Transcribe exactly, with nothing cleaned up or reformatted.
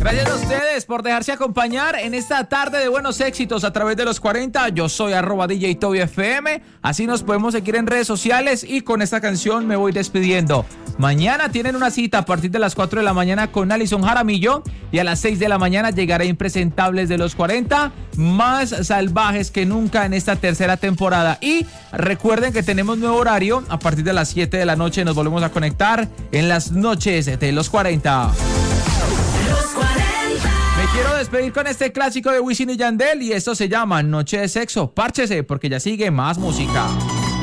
Gracias a ustedes por dejarse acompañar en esta tarde de buenos éxitos a través de los cuarenta. Yo soy arroba D J Toby F M. Así nos podemos seguir en redes sociales y con esta canción me voy despidiendo. Mañana tienen una cita a partir de las cuatro de la mañana con Alison Jaramillo y a las seis de la mañana llegará Impresentables de los cuarenta, más salvajes que nunca en esta tercera temporada. Y recuerden que tenemos nuevo horario, a partir de las siete de la noche nos volvemos a conectar en las noches de los cuarenta. Me quiero despedir con este clásico de Wisin y Yandel y esto se llama Noche de Sexo. Párchese porque ya sigue más música.